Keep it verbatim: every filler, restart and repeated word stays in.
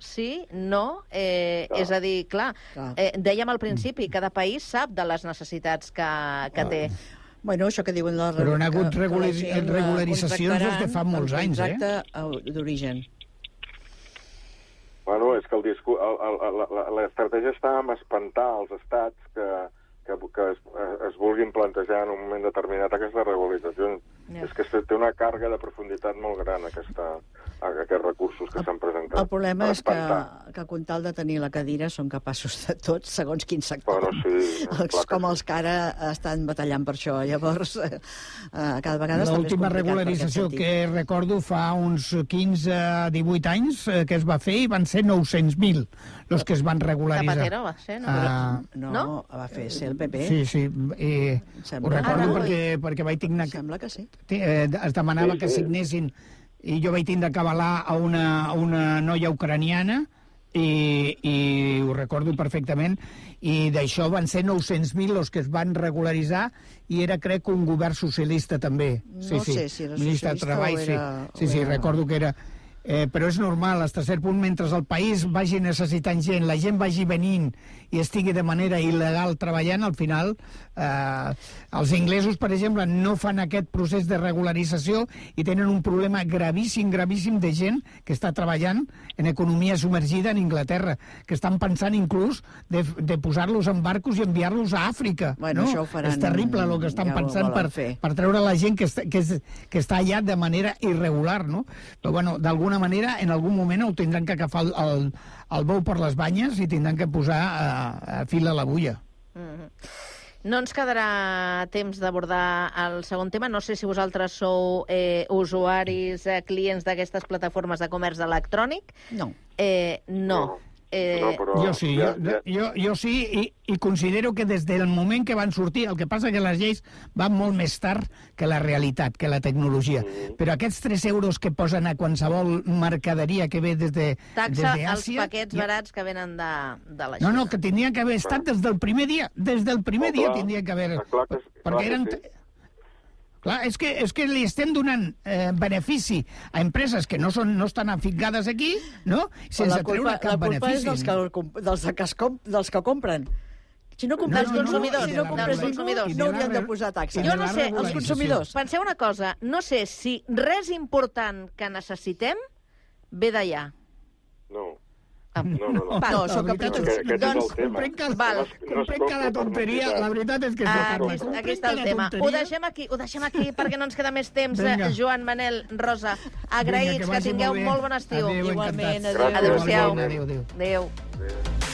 sí, no, eh, és a dir, clar, eh, dèiem al principi, cada país sap de les necessitats que, que té. Bueno, això que diuen... La, Però han hagut que, regular, que la gent regularitzacions des de fa molts anys, eh? Contracte d'origen. Bueno, és que el discu... l'estratègia està en espantar els estats que, que, que es, es vulguin plantejar en un moment determinat aquesta regularització. Yeah. És que té una càrrega de profunditat molt gran, aquesta, aquests recursos que s'han presentat. El problema és que, que, com tal de tenir la cadira, són capaços de tot, segons quin sector. Bueno, sí, els, com els que ara estan batallant per això. Llavors, eh, cada vegada està més L'última complicat. regularització que recordo fa uns quinze a divuit anys eh, que es va fer i van ser nou-cents mil els que es van regularitzar. Zapatero va ser, no? Uh, no, no, va fer ser el P P. Sí, sí. Eh, ho recordo ah, perquè, perquè vaig tenir... Sembla que sí. Eh, es demanava sí, sí. que signessin i jo vaig tindre que avalar a una, a una noia ucraniana i, i ho recordo perfectament i d'això van ser nou-cents mil els que es van regularitzar i era, crec, un govern socialista també. Sí, no sí. sé si era Ministre socialista Treball, o era... Sí, sí, sí, era... recordo que era... Eh, però és normal, fins a cert punt, mentre el país vagi necessitant gent, la gent vagi venint i estigui de manera il·legal treballant, al final eh, els inglesos, per exemple, no fan aquest procés de regularització i tenen un problema gravíssim, gravíssim de gent que està treballant en economia submergida en Anglaterra, que estan pensant inclús de, de posar-los en barcos i enviar-los a Àfrica. Bueno, no? això ho faran, és terrible el que estan ja pensant per, per treure la gent que està, que, és, que està allà de manera irregular, no? Però, bueno, d'alguna manera, en algun moment ho tindran que agafar el, el, el bou per les banyes i tindran que posar a, a fil a l'agulla. Mm-hmm. No ens quedarà temps d'abordar el segon tema. No sé si vosaltres sou eh, usuaris, eh, clients d'aquestes plataformes de comerç electrònic. No. Eh, no. no. Eh... No, però... Jo sí, jo, jo, jo sí, i, i considero que des del moment que van sortir, el que passa que les lleis van molt més tard que la realitat, que la tecnologia. Mm. Però aquests tres euros que posen a qualsevol mercaderia que ve des de Taxa des als paquets ja... barats que venen de, de la Xina. No, no, que tindria que haver estat des del primer dia. Des del primer oh, dia clar, tindria que haver... Clar que, perquè clar eren... Que sí. Clar, és que, és que li estem donant eh, benefici a empreses que no, són, no estan afincades aquí, no? Sense treure cap benefici. La culpa és dels que, dels, que es comp, dels que compren. Si no compres dels consumidors, si no compres dels consumidors. No haurien de posar taxa. Jo no sé, els consumidors. Penseu una cosa, no sé si res important que necessitem ve d'allà. No. Ah. No, no, no. No, això que és doncs, comprenc que, val. comprenc que la tonteria, la veritat és que... Ah, aquí, aquí està el tema. Ho deixem aquí, ho deixem aquí perquè no ens queda més temps. Vinga. Joan, Manel, Rosa, agraïts, Vinga, que, que tingueu molt, molt bon estiu. Adéu, igualment. Adéu-siau. Adéu, adéu. Adéu. Adéu.